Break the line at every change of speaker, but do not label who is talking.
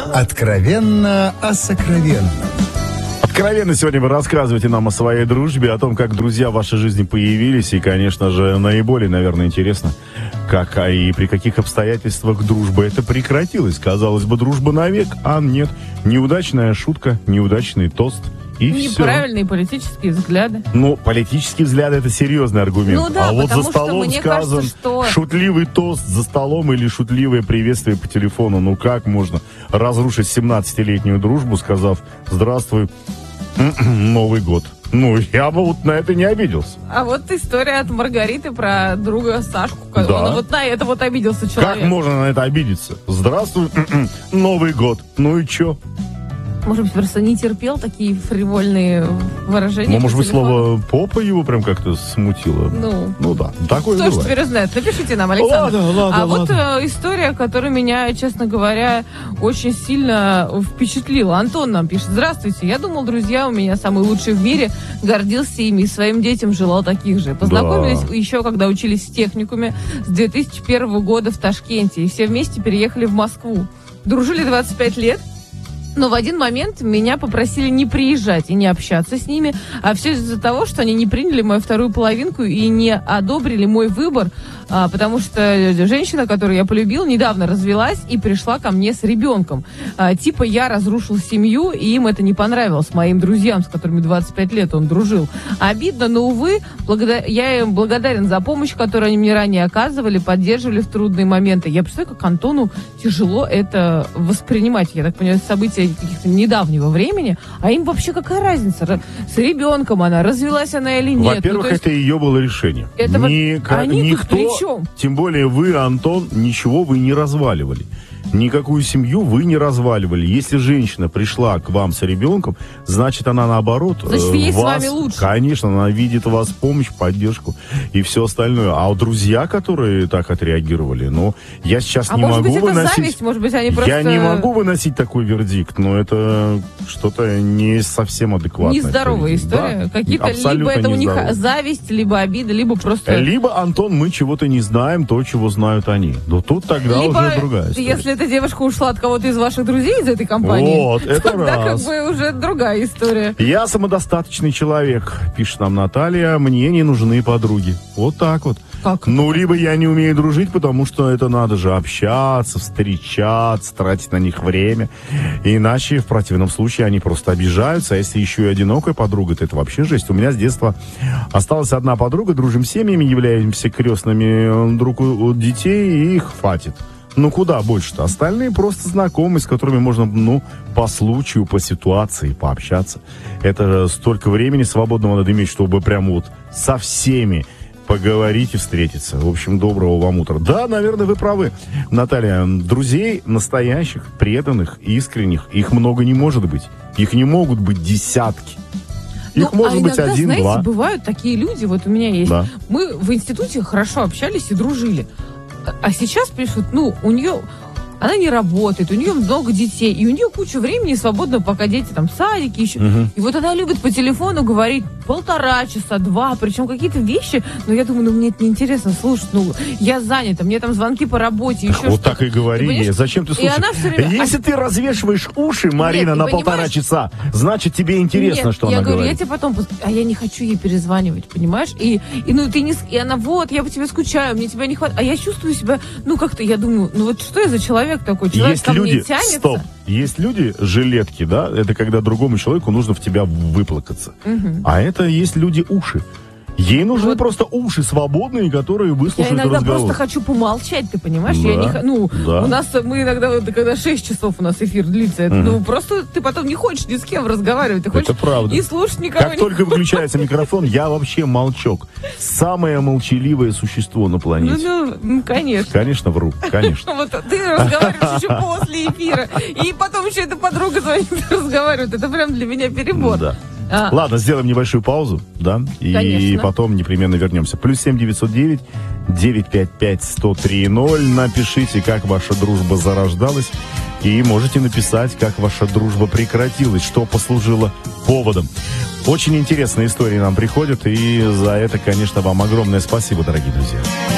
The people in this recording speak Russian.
Откровенно о сокровенном.
Откровенно сегодня вы рассказываете нам о своей дружбе, о том, как друзья в вашей жизни появились. И, конечно же, наиболее, наверное, интересно, как и при каких обстоятельствах дружба это прекратилась. Казалось бы, дружба навек, а нет. Неудачная шутка, неудачный тост. И
неправильные политические взгляды.
Ну, политические взгляды — это серьезный аргумент.
Ну да,
а вот за столом
мне
сказан
кажется, что...
шутливый тост за столом или шутливое приветствие по телефону. Ну как можно разрушить 17-летнюю дружбу, сказав «Здравствуй, Новый год». Ну, я бы вот на это не обиделся.
А вот история от Маргариты про друга Сашку.
Да.
Он вот на это вот обиделся человек.
Как можно на это обидеться? «Здравствуй, Новый год». Ну и чё?
Может быть, просто не терпел такие фривольные выражения.
Ну, может быть, слово «попа» его прям как-то смутило. Ну да, такое
кто
бывает.
ж теперь знает? Напишите нам, Александр.
Ладно.
Вот история, которая меня, честно говоря, очень сильно впечатлила. Антон нам пишет: здравствуйте, я думал, друзья у меня самые лучшие в мире, гордился ими и своим детям желал таких же. Познакомились еще, когда учились в техникуме с 2001 года в Ташкенте, и все вместе переехали в Москву. Дружили 25 лет. Но в один момент меня попросили не приезжать и не общаться с ними, а все из-за того, что они не приняли мою вторую половинку и не одобрили мой выбор, потому что женщина, которую я полюбил, недавно развелась и пришла ко мне с ребенком. Типа я разрушил семью, и им это не понравилось, моим друзьям, с которыми 25 лет он дружил. Обидно, но, увы, я им благодарен за помощь, которую они мне ранее оказывали, поддерживали в трудные моменты. Я представляю, как Антону тяжело это воспринимать. Я так понимаю, события каких-то недавнего времени, а им вообще какая разница? С ребенком она, развелась она или нет?
Во-первых, это ее было решение.
Это никто,
тем более вы, Антон, ничего вы не разваливали. Никакую семью вы не разваливали. Если женщина пришла к вам с ребенком, значит, она наоборот...
Значит, ей с вами лучше.
Конечно, она видит в вас помощь, поддержку и все остальное. А у друзья, которые так отреагировали, я сейчас не могу выносить...
может быть, это зависть, может быть, они просто...
Я не могу выносить такой вердикт, но это что-то не совсем адекватное.
Нездоровая история. Да, какие-то либо это у них зависть, либо обида, либо просто...
Либо, Антон, мы чего-то не знаем, то, чего знают они. Но тут тогда уже другая история.
Если эта девушка ушла от кого-то из ваших друзей из этой компании,
вот, это
тогда
раз.
как бы уже другая история.
Я самодостаточный человек, пишет нам Наталья, мне не нужны подруги. Вот так вот.
Как?
Либо я не умею дружить, потому что это надо же общаться, встречаться, тратить на них время. Иначе, в противном случае, они просто обижаются. А если еще и одинокая подруга, то это вообще жесть. У меня с детства осталась одна подруга, дружим с семьями, являемся крестными друг у детей, и их хватит. Куда больше-то? Остальные просто знакомые, с которыми можно, по случаю, по ситуации пообщаться. Это столько времени свободного надо иметь, чтобы прям вот со всеми поговорить и встретиться. В общем, доброго вам утра. Да, наверное, вы правы, Наталья. Друзей настоящих, преданных, искренних, их много не может быть. Их не могут быть десятки. Их может быть
иногда,
один-два.
знаете, бывают такие люди, вот у меня есть.
Да.
Мы в институте хорошо общались и дружили. А сейчас пишут, у нее... Она не работает, у нее много детей, и у нее куча времени свободно, пока дети там в садике еще. И вот она любит по телефону говорить 1,5 часа, 2, причем какие-то вещи, я думаю, мне это неинтересно слушать, я занята, мне там звонки по работе, еще
вот так и говори, зачем ты слушаешь?
И она все время...
Если ты развешиваешь уши, Марина, на 1,5 часа, значит, тебе интересно, что она говорит.
Я тебе потом... А я не хочу ей перезванивать, понимаешь? И она, я по тебе скучаю, мне тебя не хватает. А я чувствую себя, как-то, я думаю, что я за человек такой? Человек ко мне тянется.
Стоп. Есть люди, жилетки, да, это когда другому человеку нужно в тебя выплакаться. А это есть люди уши. Ей нужны просто уши свободные, которые выслушают разговор.
Я иногда просто хочу помолчать, ты понимаешь?
Да.
У нас, мы иногда, когда 6 часов у нас эфир длится, просто ты потом не хочешь ни с кем разговаривать, ты хочешь
и
слушать никого.
Как только выключается микрофон, я вообще молчок. Самое молчаливое существо на планете.
Конечно.
Конечно, вру, конечно.
Вот ты разговариваешь еще после эфира, и потом еще эта подруга звонит и разговаривает. Это прям для меня перебор.
Да. Ладно, сделаем небольшую паузу, да, и потом непременно вернемся. +7 909 955 1030. Напишите, как ваша дружба зарождалась, и можете написать, как ваша дружба прекратилась, что послужило поводом. Очень интересные истории нам приходят, и за это, конечно, вам огромное спасибо, дорогие друзья.